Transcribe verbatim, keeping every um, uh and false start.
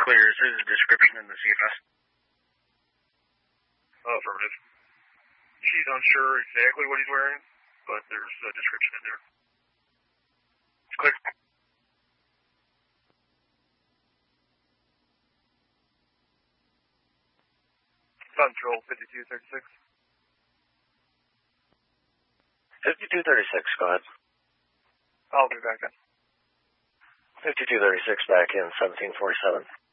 clear. Is there a description in the C F S? Uh, affirmative. She's unsure exactly what he's wearing, but there's a description in there. It's clear. Control fifty-two thirty-six. fifty-two thirty-six, go ahead. I'll be back in. fifty-two thirty-six back in, seventeen forty-seven.